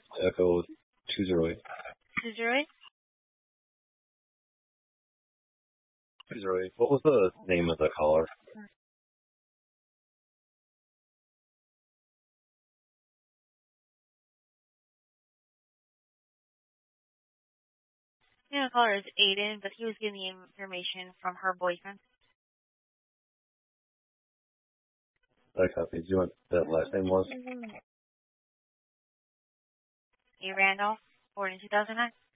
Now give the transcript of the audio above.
Echo 208. 208? 208. What was the name of the caller? Yeah, the caller is Aiden, but he was getting the information from her boyfriend. I copy. Do you want that last name was? A. Randolph, born in 2009.